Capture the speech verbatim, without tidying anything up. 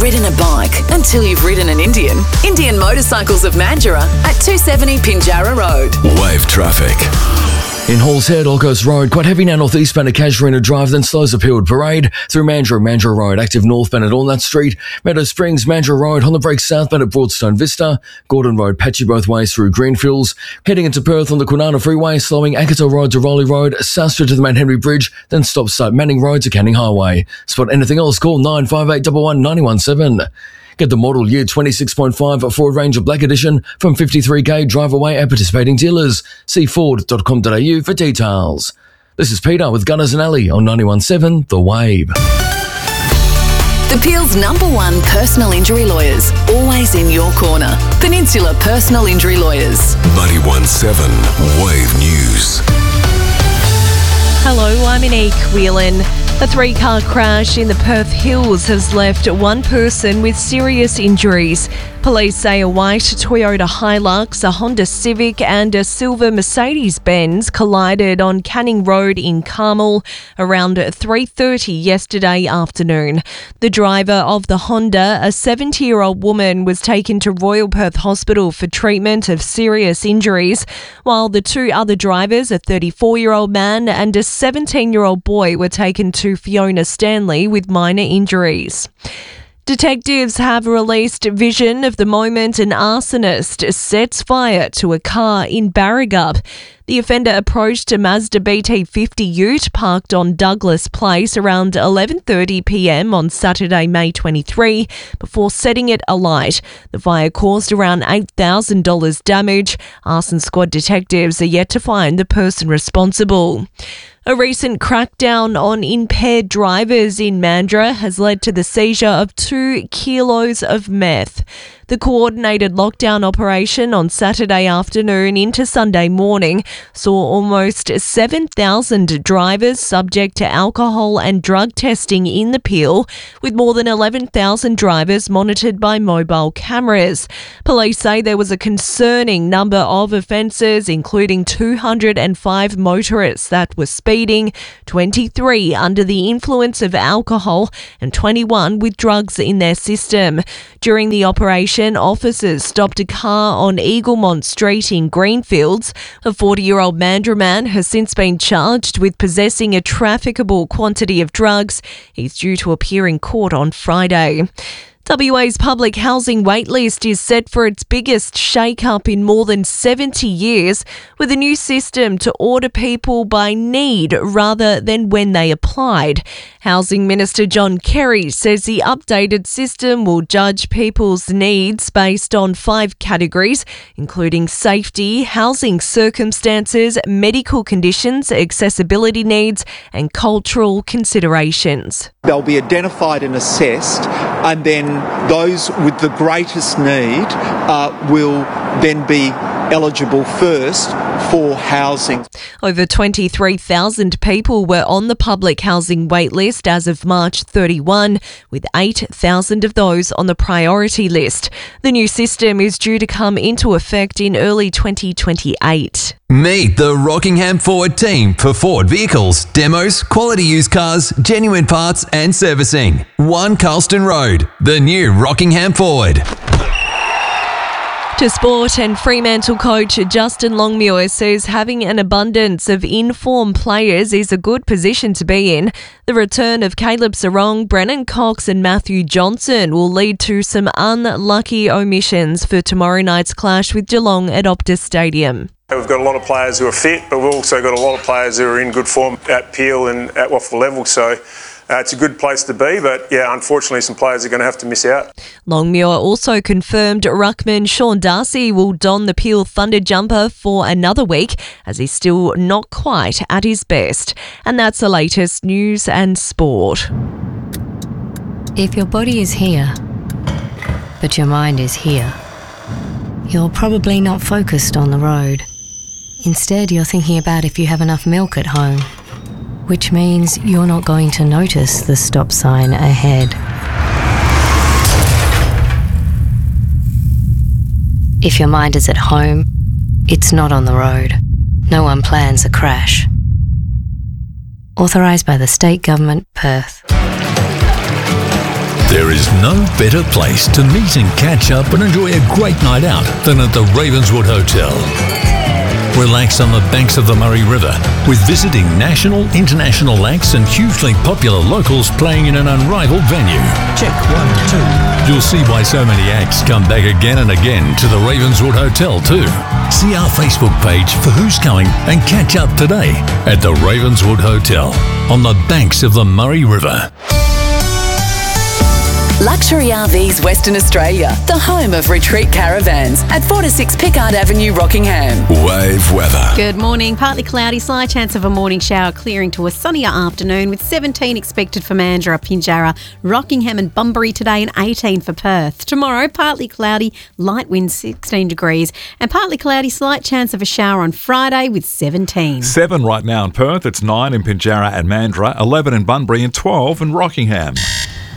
ridden a bike until you've ridden an Indian. Indian Motorcycles of Mandurah at two seventy Pinjarra Road. Wave traffic. In Halls Head, Olcoast Road, quite heavy now northeastbound at Casuarina Drive, then slows up Hillwood Parade through Mandurah, Mandurah Road, active northbound at Allnut Street, Meadow Springs, Mandurah Road, on the break southbound at Broadstone Vista, Gordon Road, patchy both ways through Greenfields, heading into Perth on the Kwinana Freeway, slowing Akato Road to Rowley Road, South Street to the Mount Henry Bridge, then stop site Manning Road to Canning Highway. Spot anything else, call nine five eight one one nine one seven. Get the model year twenty-six point five Ford Ranger Black Edition from fifty-three K drive away at participating dealers. See ford dot com dot a u for details. This is Peter with Gunners and Alley on ninety-one point seven The Wave. The Peel's number one personal injury lawyers, always in your corner. Peninsula Personal Injury Lawyers. ninety-one point seven Wave News. Hello, I'm Anique Whelan. A three-car crash in the Perth Hills has left one person with serious injuries. Police say a white Toyota Hilux, a Honda Civic and a silver Mercedes-Benz collided on Canning Road in Carmel around three thirty yesterday afternoon. The driver of the Honda, a seventy-year-old woman, was taken to Royal Perth Hospital for treatment of serious injuries, while the two other drivers, a thirty-four-year-old man and a seventeen-year-old boy, were taken to Fiona Stanley with minor injuries. Detectives have released vision of the moment an arsonist sets fire to a car in Barragup. The offender approached a Mazda B T fifty ute parked on Douglas Place around eleven thirty p m on Saturday, May twenty-third, before setting it alight. The fire caused around eight thousand dollars damage. Arson squad detectives are yet to find the person responsible. A recent crackdown on impaired drivers in Mandurah has led to the seizure of two kilos of meth. The coordinated lockdown operation on Saturday afternoon into Sunday morning saw almost seven thousand drivers subject to alcohol and drug testing in the Peel, with more than eleven thousand drivers monitored by mobile cameras. Police say there was a concerning number of offences, including two hundred five motorists that were speeding, twenty-three under the influence of alcohol and twenty-one with drugs in their system. During the operation, officers stopped a car on Eaglemont Street in Greenfields. A forty-year-old Mandurah man has since been charged with possessing a trafficable quantity of drugs. He's due to appear in court on Friday. W A's public housing waitlist is set for its biggest shake-up in more than seventy years, with a new system to order people by need rather than when they applied. Housing Minister John Kerry says the updated system will judge people's needs based on five categories, including safety, housing circumstances, medical conditions, accessibility needs, and cultural considerations. They'll be identified and assessed, and then those with the greatest need uh, will then be eligible first for housing. Over twenty-three thousand people were on the public housing waitlist as of March thirty-first, with eight thousand of those on the priority list. The new system is due to come into effect in early twenty twenty-eight. Meet the Rockingham Ford team for Ford vehicles, demos, quality used cars, genuine parts and servicing. one Carlston Road, the new Rockingham Ford. To sport, and Fremantle coach Justin Longmuir says having an abundance of in-form players is a good position to be in. The return of Caleb Sarong, Brennan Cox and Matthew Johnson will lead to some unlucky omissions for tomorrow night's clash with Geelong at Optus Stadium. We've got a lot of players who are fit, but we've also got a lot of players who are in good form at Peel and at Waffle level, so uh, it's a good place to be, but yeah, unfortunately some players are going to have to miss out. Longmuir also confirmed ruckman Sean Darcy will don the Peel Thunder jumper for another week, as he's still not quite at his best. And that's the latest news and sport. If your body is here, but your mind is here, you're probably not focused on the road. Instead, you're thinking about if you have enough milk at home, which means you're not going to notice the stop sign ahead. If your mind is at home, it's not on the road. No one plans a crash. Authorised by the State Government, Perth. There is no better place to meet and catch up and enjoy a great night out than at the Ravenswood Hotel. Relax on the banks of the Murray River with visiting national, international acts and hugely popular locals playing in an unrivaled venue. Check one, two. You'll see why so many acts come back again and again to the Ravenswood Hotel too. See our Facebook page for who's coming and catch up today at the Ravenswood Hotel on the banks of the Murray River. Luxury R Vs Western Australia, the home of retreat caravans at four to six Pickard Avenue, Rockingham. Wave weather. Good morning. Partly cloudy, slight chance of a morning shower clearing to a sunnier afternoon with seventeen expected for Mandurah, Pinjarra, Rockingham and Bunbury today and eighteen for Perth. Tomorrow, partly cloudy, light wind sixteen degrees and partly cloudy, slight chance of a shower on Friday with seventeen. Seven right now in Perth. It's nine in Pinjarra and Mandurah, eleven in Bunbury and twelve in Rockingham.